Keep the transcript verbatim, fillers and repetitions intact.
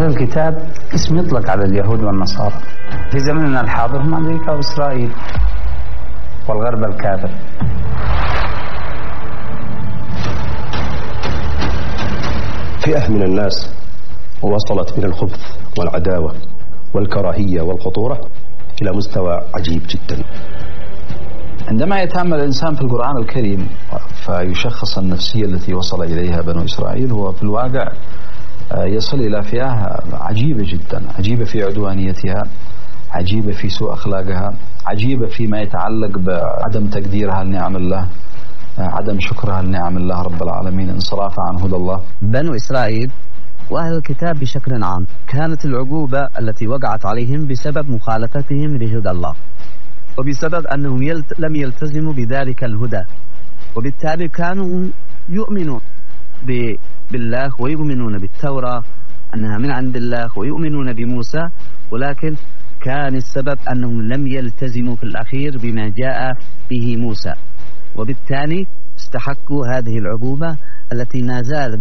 الكتاب اسم يطلق على اليهود والنصارى في زمننا الحاضر هم أمريكا وإسرائيل والغرب الكافر. فئة من الناس وصلت من الخبث والعداوة والكراهية والخطورة إلى مستوى عجيب جدا. عندما يتأمل الإنسان في القرآن الكريم فيشخص النفسية التي وصل إليها بنو إسرائيل، هو في الواقع يصل إلى فئة عجيبة جدا، عجيبة في عدوانيتها، عجيبة في سوء أخلاقها، عجيبة فيما يتعلق بعدم تقديرها لنعم الله، عدم شكرها لنعم الله رب العالمين، انصرافها عن هدى الله. بنو إسرائيل وأهل الكتاب بشكل عام كانت العقوبة التي وقعت عليهم بسبب مخالفتهم لهدى الله، وبسبب أنهم يلت... لم يلتزموا بذلك الهدى، وبالتالي كانوا يؤمنون ب... بالله ويؤمنون بالتوراة أنها من عند الله ويؤمنون بموسى، ولكن كان السبب أنهم لم يلتزموا في الأخير بما جاء به موسى، وبالتالي استحقوا هذه العقوبة التي ما زالت